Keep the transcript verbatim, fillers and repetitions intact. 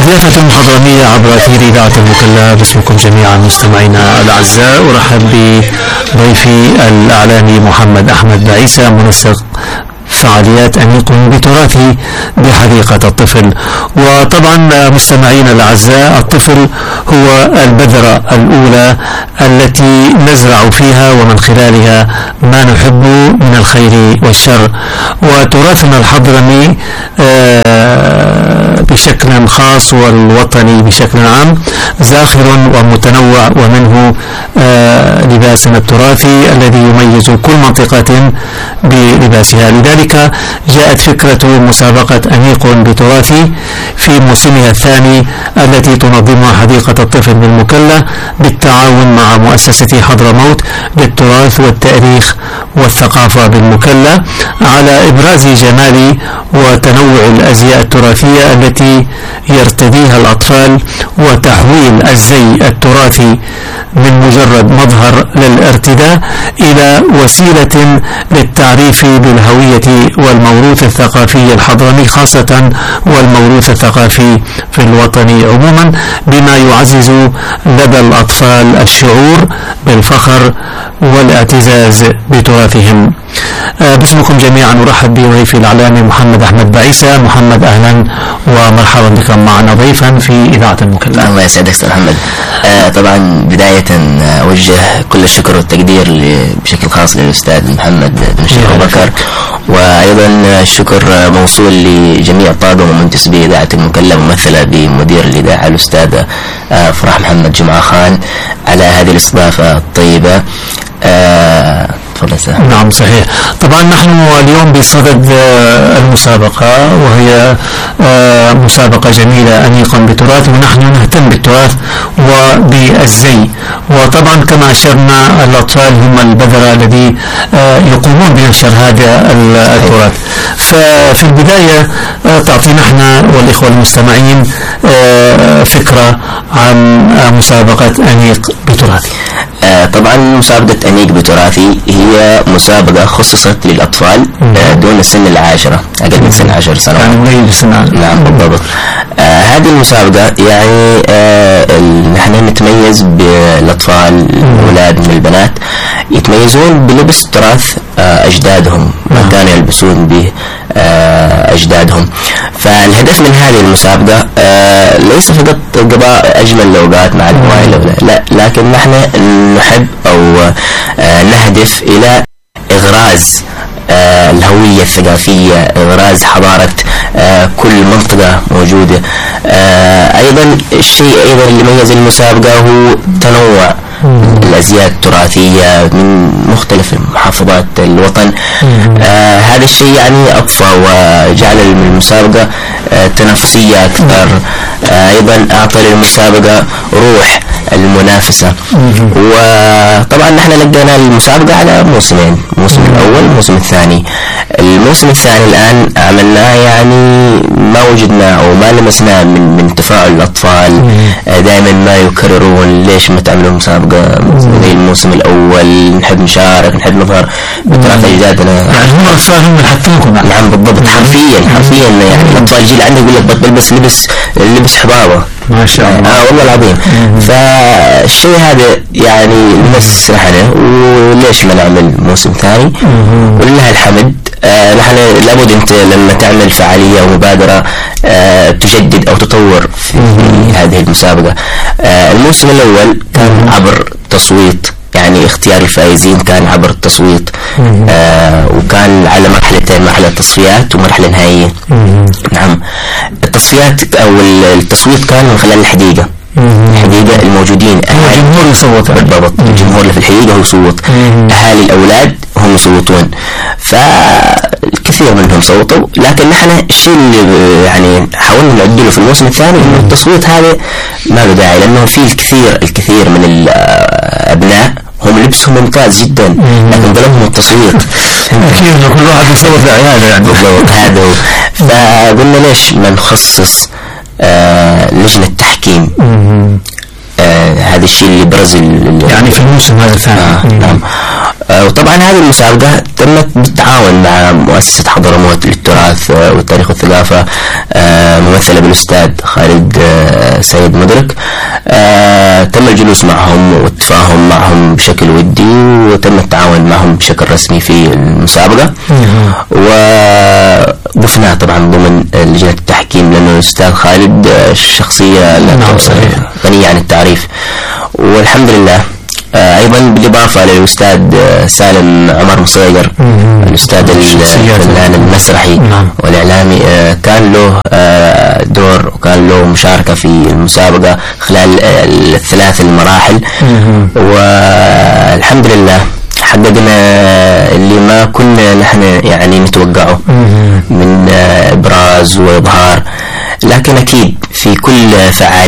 ضيافة حضرمية عبر أثير إذاعة المكلا. باسمكم جميعا مستمعينا الأعزاء، أرحب بضيفي الإعلامي محمد أحمد بعيسى، منسق فعاليات أنيق بتراثي بحديقة الطفل. وطبعا مستمعينا الأعزاء، الطفل هو البذرة الأولى التي نزرع فيها ومن خلالها ما نحب من الخير والشر. وتراثنا الحضرمي بشكل خاص والوطني بشكل عام زاخر ومتنوع، ومنه لباسنا التراثي الذي يميز كل منطقة بلباسها. لذلك جاءت فكرة مسابقة أنيق بتراثي في موسمها الثاني التي تنظمها حديقة الطفل بالمكلا بالتعاون مع مؤسسة حضرموت للتراث والتاريخ والثقافة بالمكلا، على إبراز جمال وتنوع الأزياء التراثية التي يرتديها الأطفال، وتحويل الزي التراثي من مجرد مظهر للارتداء إلى وسيلة للتعريف بالهوية والموروث الثقافي الحضرمي خاصة، والموروث الثقافي في الوطن عموما، بما يعزز لدى الأطفال الشعور بالفخر والاعتزاز بتراثهم. باسمكم جميعا أرحب بضيفي الإعلامي محمد أحمد بعيسى. محمد، أهلا ومرحبا بك معنا ضيفا في إذاعة المكلا. الله يسعدك أستاذ محمد. آه طبعا بداية أوجه كل الشكر والتقدير بشكل خاص للأستاذ محمد بن الشيخ أبو بكر، وأيضا الشكر موصول لجميع طاقم ومنتسبي إذاعة المكلا ممثلة بمدير الإذاعة الأستاذ آه فرح محمد جمعة خان على هذه الاستضافة الطيبة. آه نعم صحيح. طبعا نحن اليوم بصدد المسابقة، وهي مسابقة جميلة أنيقا بتراث، ونحن نهتم بالتراث وبالزي. وطبعا كما أشرنا الأطفال هم البذرة الذي يقومون بنشر هذا التراث. ففي البداية تعطينا احنا والإخوة المستمعين فكرة عن مسابقة أنيق بتراثي. آه طبعا مسابقة أنيق بتراثي هي مسابقة خصصت للأطفال آه دون سن العاشرة، أقل من سن عشر سنوات. يعني سنة. نعم بالضبط. آه هذه المسابقة يعني آه نحن نتميز بالأطفال الأولاد من البنات يتميزون بلبس تراث آه أجدادهم، ما كانوا يلبسون به آه أجدادهم. فالهدف من هذه المسابقة آه ليس فقط قضاء أجمل الأوقات مع الأطفال، لا، لكن نحن نحب أو آه نهدف إلى إغراز آه الهوية الثقافية، إغراز حضارة آه كل منطقة موجودة. آه أيضا الشيء أيضا اللي يميز المسابقة هو تنوع الأزياء التراثية من مختلف محافظات الوطن. آه هذا الشيء يعني أضفى وجعل المسابقة آه تنافسية أكثر. آه أيضا أعطى للمسابقة روح المنافسة. وطبعا نحن لقينا المسابقة على موسمين، الموسم الأول والموسم الثاني. الموسم الثاني الآن عملناه يعني ما وجدنا أو ما لمسنا من من تفاعل الأطفال. دائما ما يكررون ليش ما تعملون مسابقة زي الموسم الأول، نحب نشارك، نحب نظهر بتراث أجدادنا. يعني هم الأطفال هم يحطوكم. نعم بالضبط، حرفيا حرفيا يعني الأطفال جيل عندي يقول لك بلبس لبس لبس حبابة ما شاء الله. آه والله العظيم. فالشيء هذا يعني نمس نحن، وليش ما نعمل موسم ثاني؟ ولله الحمد. آه نحن لابد انت لما تعمل فعالية ومبادرة آه تجدد او تطور في, في هذه المسابقة. آه الموسم الاول كان عبر تصويت، يعني اختيار الفائزين كان عبر التصويت. آه وكان على مرحلتين، مرحلة تصفيات ومرحلة نهائية. نعم. التصفيات او التصويت كان من خلال الحديقة الحديقة الموجودين، الجمهور يصوت. بالضبط، الجمهور اللي في الحديقة هو يصوت، أهالي الأولاد هم يصوتون، فالكثير منهم صوتوا. لكن نحن الشيء اللي يعني حاولنا نعدله في الموسم الثاني إنه التصويت هذا ما له داعي، لأنه في الكثير الكثير من الأبناء هم لبسهم ممتاز جدا لكن ظلمهم التصويت. أكيد كل واحد يصوت لعياله يعني. بالضبط هذا. فقلنا ليش ما نخصص آه لجنة تحكيم. آه هذا الشيء اللي برز يعني في الموسم هذا الثاني. آه نعم. وطبعا هذه المسابقة تمت بالتعاون مع مؤسسة حضرموت للتراث والتاريخ والثقافة ممثلة بالأستاذ خالد سيد مدرك. تم الجلوس معهم والتفاهم معهم بشكل ودي، وتم التعاون معهم بشكل رسمي في المسابقة، وضفنا طبعا ضمن لجنة التحكيم لأنه الأستاذ خالد شخصية غنية عن التعريف. والحمد لله أيضا بالإضافة للأستاذ سالم عمر مصير، الأستاذ الفنان المسرحي والإعلامي، كان له دور وكان له مشاركة في المسابقة خلال الثلاث المراحل، والحمد لله حققنا اللي ما كنا نحن يعني نتوقعه من إبراز وإظهار. لكن أكيد في كل فعالية